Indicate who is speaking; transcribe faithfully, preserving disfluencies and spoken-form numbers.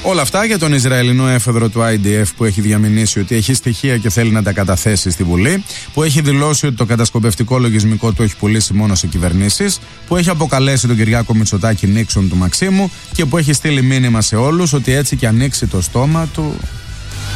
Speaker 1: Όλα αυτά για τον Ισραηλινό έφεδρο του άι ντι εφ που έχει διαμηνήσει ότι έχει στοιχεία και θέλει να τα καταθέσει στη Βουλή, που έχει δηλώσει ότι το κατασκοπευτικό λογισμικό του έχει πουλήσει μόνο σε κυβερνήσεις, που έχει αποκαλέσει τον Κυριάκο Μητσοτάκη Νίξον του Μαξίμου και που έχει στείλει μήνυμα σε όλους ότι έτσι και ανοίξει το στόμα του